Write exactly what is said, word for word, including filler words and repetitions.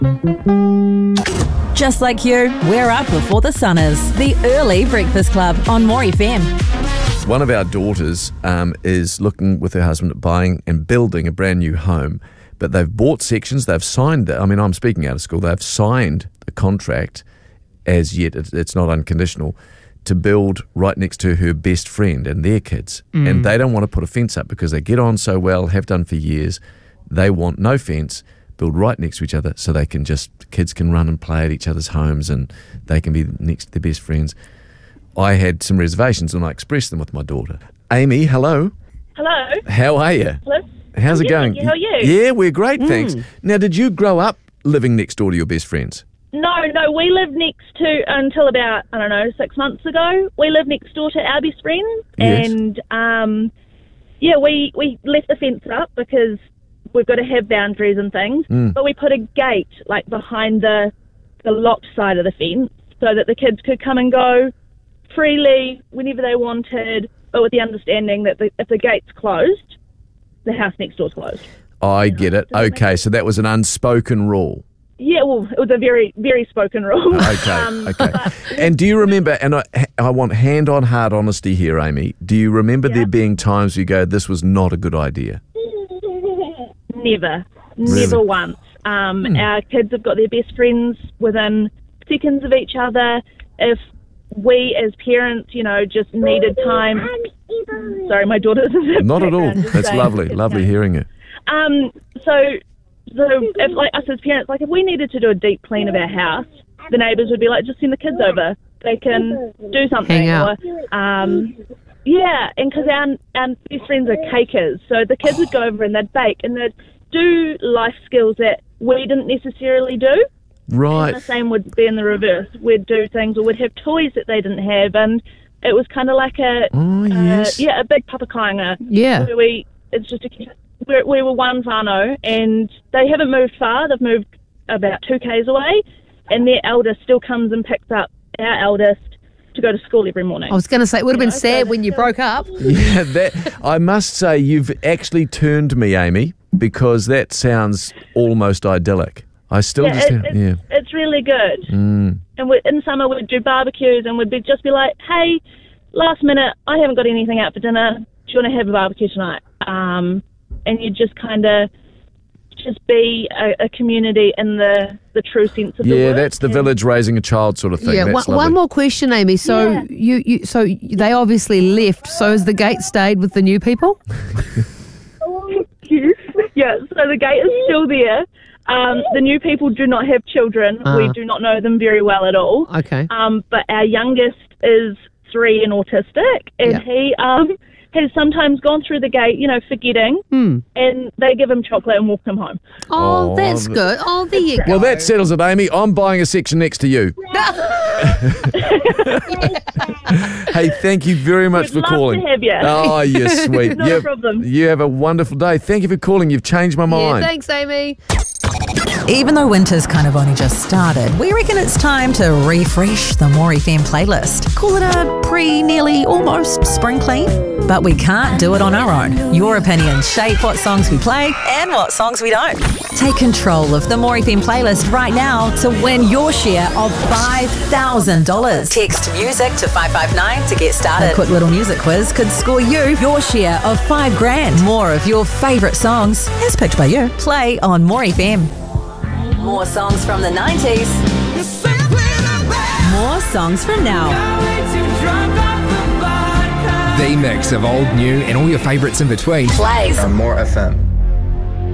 Just like you, we're up before the sun is. The Early Breakfast Club on More F M. One of our daughters um, is looking with her husband at buying and building a brand new home, but they've bought sections, they've signed it. I mean, I'm speaking out of school. They've signed the contract, as yet it's not unconditional, to build right next to her best friend and their kids. Mm. And they don't want to put a fence up because they get on so well, have done for years. They want no fence, build right next to each other so they can just, kids can run and play at each other's homes and they can be next to their best friends. I had some reservations and I expressed them with my daughter. Amy, hello. Hello. How are you? Hello. How's I'm it good, going? thank you. How are you? Yeah, we're great, thanks. Mm. Now, did you grow up living next door to your best friends? No, no, we lived next to, until about, I don't know, six months ago, we lived next door to our best friends. Yes. And, um, yeah, we, we left the fence up because we've got to have boundaries and things. Mm. But we put a gate, like, behind the, the locked side of the fence so that the kids could come and go freely whenever they wanted, but with the understanding that the, if the gate's closed, the house next door's closed. I get it. Okay, so that was an unspoken rule. Yeah, well, it was a very, very spoken rule. Okay, um, okay. but- And do you remember, and I, I want hand-on heart honesty here, Amy, do you remember Yeah. there being times you go, this was not a good idea? Never. Really? Never once. Um, Hmm. Our kids have got their best friends within seconds of each other. If we as parents, you know, just needed time... Sorry, my daughter's in the Not at all. background just That's saying lovely. it's Lovely okay. hearing it. Um, so, so if like us as parents, like if we needed to do a deep clean of our house, the neighbours would be like, just send the kids over. They can do something. Hang out. Or, um, yeah, and because our, our best friends are cakers, so the kids would go over and they'd bake and they'd do life skills that we didn't necessarily do. Right. And the same would be in the reverse. We'd do things or we'd have toys that they didn't have, and it was kind of like a Oh, yes. uh, yeah, a big papakainga. Yeah. Where we it's just a we we were one whānau, and they haven't moved far. They've moved about two k's away, and their eldest still comes and picks up our eldest to go to school every morning. I was going to say, it would have been You know, so sad when you still- broke up. Yeah, that I must say you've actually turned me, Amy, because that sounds almost idyllic. I still yeah, just it, have, it's, yeah. it's really good. Mm. And we, in summer we'd do barbecues, and we'd be, just be like, hey, last minute, I haven't got anything out for dinner. Do you want to have a barbecue tonight? Um, and you just kind of just be a, a community in the, the true sense of the Yeah, word. that's the And- village raising a child sort of thing. Yeah, one, That's one lovely. more question, Amy. So Yeah. you, you, so they obviously left. So has the gate stayed with the new people? Yes. Yeah, so the gate is still there. Um, the new people do not have children. Ah. We do not know them very well at all. Okay. Um, but our youngest is three and autistic, and Yeah. he um, has sometimes gone through the gate, you know, forgetting, Hmm. and they give him chocolate and walk him home. Oh, Oh, that's th- good. Oh, there you go. Well, that settles it, Amy. I'm buying a section next to you. Hey, thank you very much We'd for love calling. to have you. Oh, you're sweet. Not you a have, problem. You have a wonderful day. Thank you for calling. You've changed my Yeah, mind. thanks, Amy. Even though winter's kind of only just started, we reckon it's time to refresh the More F M playlist. Call it a pre, nearly, almost spring clean. But we can't do it on our own. Your opinions shape what songs we play and what songs we don't. Take control of the More F M playlist right now to win your share of five thousand dollars. Text music to five five nine to get started. A quick little music quiz could score you your share of five grand. More of your favourite songs, as picked by you, play on More F M. More songs from the nineties. More songs from now. The mix of old, new, and all your favourites in between. Plays on More F M.